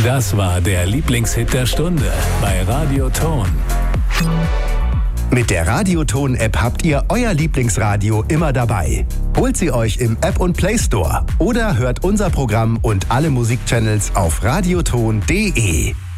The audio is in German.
Das war der Lieblingshit der Stunde bei Radio Ton. Mit der Radio Ton App habt ihr euer Lieblingsradio immer dabei. Holt sie euch im App und Play Store oder hört unser Programm und alle Musikchannels auf radioton.de.